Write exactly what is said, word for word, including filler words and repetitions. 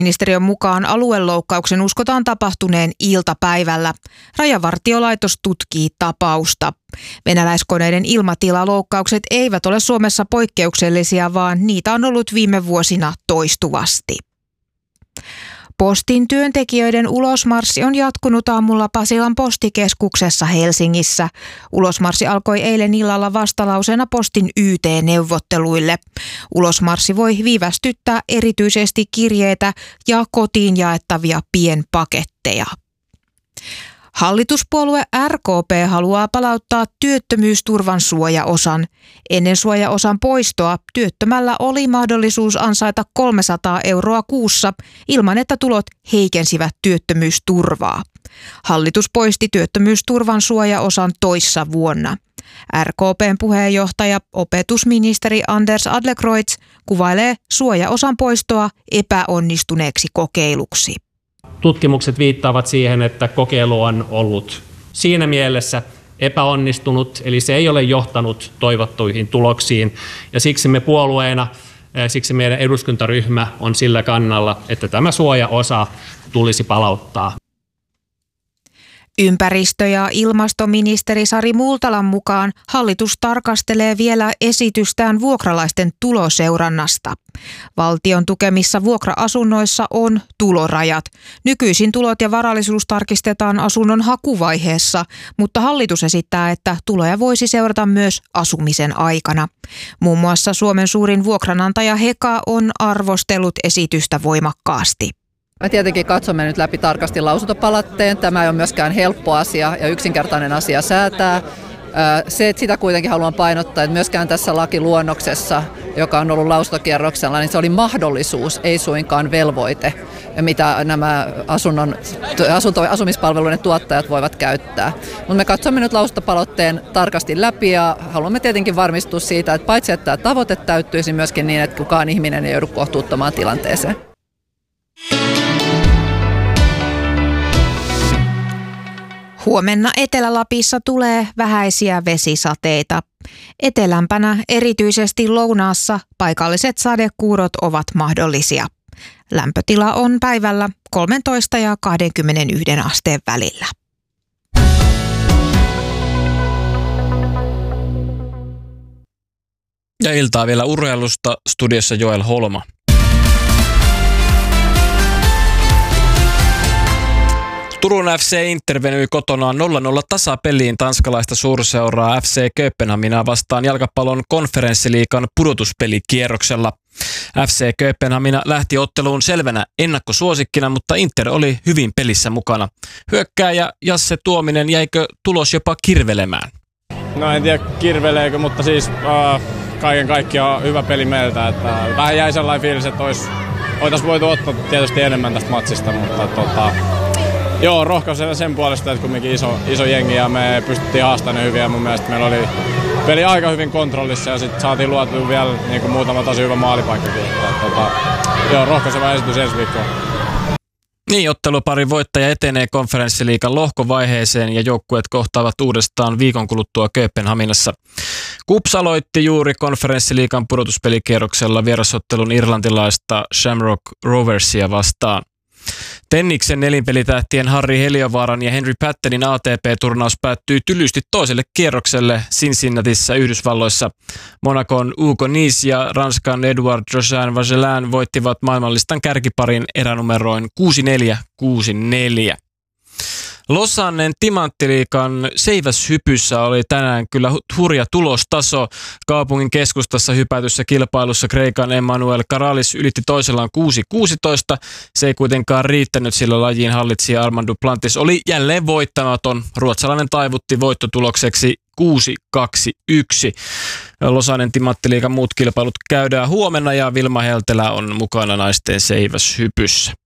Ministeriön mukaan alueloukkauksen uskotaan tapahtuneen iltapäivällä. Rajavartiolaitos tutkii tapausta. Venäläiskoneiden ilmatilaloukkaukset eivät ole Suomessa poikkeuksellisia, vaan niitä on ollut viime vuosina toistuvasti. Postin työntekijöiden ulosmarssi on jatkunut aamulla Pasilan postikeskuksessa Helsingissä. Ulosmarssi alkoi eilen illalla vastalauseena Postin Y T-neuvotteluille. Ulosmarssi voi viivästyttää erityisesti kirjeitä ja kotiin jaettavia pienpaketteja. Hallituspuolue R K P haluaa palauttaa työttömyysturvan suojaosan. Ennen suojaosan poistoa työttömällä oli mahdollisuus ansaita kolmesataa euroa kuussa ilman, että tulot heikensivät työttömyysturvaa. Hallitus poisti työttömyysturvan suojaosan toissa vuonna. R K P:n puheenjohtaja opetusministeri Anders Adlercreutz kuvailee suojaosan poistoa epäonnistuneeksi kokeiluksi. Tutkimukset viittaavat siihen, että kokeilu on ollut siinä mielessä epäonnistunut, eli se ei ole johtanut toivottuihin tuloksiin. Ja siksi me puolueena, siksi meidän eduskuntaryhmä on sillä kannalla, että tämä suojaosa tulisi palauttaa. Ympäristö- ja ilmastoministeri Sari Multalan mukaan hallitus tarkastelee vielä esitystään vuokralaisten tuloseurannasta. Valtion tukemissa vuokra-asunnoissa on tulorajat. Nykyisin tulot ja varallisuus tarkistetaan asunnon hakuvaiheessa, mutta hallitus esittää, että tuloja voisi seurata myös asumisen aikana. Muun muassa Suomen suurin vuokranantaja Heka on arvostellut esitystä voimakkaasti. Me tietenkin katsomme nyt läpi tarkasti lausuntopalautteen. Tämä ei ole myöskään helppo asia ja yksinkertainen asia säätää. Se, että sitä kuitenkin haluan painottaa, että myöskään tässä lakiluonnoksessa, joka on ollut lausuntokierroksella, niin se oli mahdollisuus, ei suinkaan velvoite, mitä nämä asunnon, asunto, asumispalveluiden tuottajat voivat käyttää. Mutta me katsomme nyt lausuntopalautteen tarkasti läpi ja haluamme tietenkin varmistua siitä, että paitsi että tämä tavoite täyttyisi myöskin niin, että kukaan ihminen ei joudu kohtuuttomaan tilanteeseen. Huomenna Etelä-Lapissa tulee vähäisiä vesisateita. Etelämpänä, erityisesti lounaassa, paikalliset sadekuurot ovat mahdollisia. Lämpötila on päivällä kolmetoista ja kaksikymmentäyksi asteen välillä. Ja iltaa vielä urheilusta, studiossa Joel Holma. Turun F C Inter venyi kotonaan nolla nolla tasapeliin tanskalaista suurseuraa F C Kööpenhaminaa vastaan jalkapallon konferenssiliigan pudotuspelikierroksella. F C Kööpenhamina lähti otteluun selvänä ennakkosuosikkina, mutta Inter oli hyvin pelissä mukana. Hyökkääjä Jasse Tuominen, jäikö tulos jopa kirvelemään? No en tiedä kirveleekö, mutta siis äh, kaiken kaikkiaan hyvä peli meiltä. Että vähän jäi sellainen fiilis, että olisi, oltaisiin voitu ottaa tietysti enemmän tästä matsista, mutta tota, joo, rohkaisen sen puolesta, että kumminkin iso, iso jengi ja me pystyttiin haastamaan hyvin ja mun mielestä meillä oli peli aika hyvin kontrollissa ja sitten saatiin luotua vielä niin kuin muutama tosi hyvä maalipaikkakin. Tota, joo, rohkaiseva esitys ensi viikkoon. Niin, otteluparin voittaja etenee konferenssiliigan lohkovaiheeseen ja joukkueet kohtaavat uudestaan viikon kuluttua Kööpenhaminassa. KuPS aloitti juuri konferenssiliigan pudotuspelikierroksella vierasottelun irlantilaista Shamrock Roversia vastaan. Tenniksen nelinpelitähtien Harri Heliövaaran ja Henry Pattonin A T P-turnaus päättyi tylysti toiselle kierrokselle Cincinnatissa Yhdysvalloissa. Monacon Hugo Nys ja Ranskan Edouard Rojan Vagelin voittivat maailmanlistan kärkiparin eränumeroin kuusi neljä kuusi neljä. Losannen Timanttiliigan seiväshypyssä oli tänään kyllä hurja tulostaso. Kaupungin keskustassa hypätyssä kilpailussa Kreikan Emmanuel Karalis ylitti toisellaan kuusi kuusitoista. Se ei kuitenkaan riittänyt, sillä lajin hallitsija Armand Duplantis oli jälleen voittamaton. Ruotsalainen taivutti voittotulokseksi kuusi kaksi yksi. Losannen Timanttiliigan muut kilpailut käydään huomenna ja Vilma Heltelä on mukana naisten seiväshypyssä.